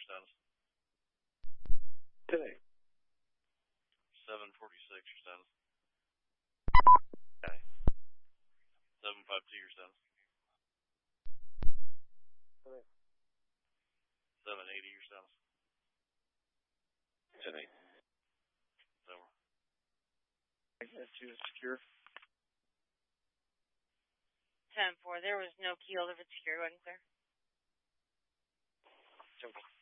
sends. Today. 746 your sends. Okay. 752 your sends. Today. 780 your sends. Today. Over. I got you secure. 10-4. There was no keel if it's secure. Go ahead and clear. Simple.